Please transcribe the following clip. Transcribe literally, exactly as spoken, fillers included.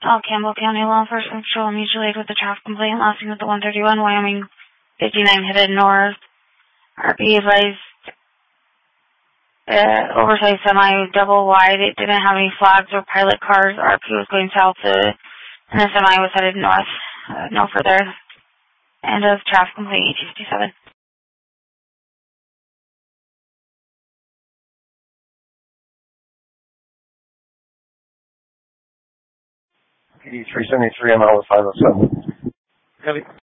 Oh, Campbell County Law Enforcement Patrol mutual aid with the traffic complaint lasting with the one thirty-one Wyoming fifty-nine headed north. R P advised uh, oversized semi double wide. It didn't have any flags or pilot cars. R P was going south to, and the semi was headed north. Uh, no further. End of traffic complaint eight fifty-seven. P D three seventy-three, M L five oh seven. Really?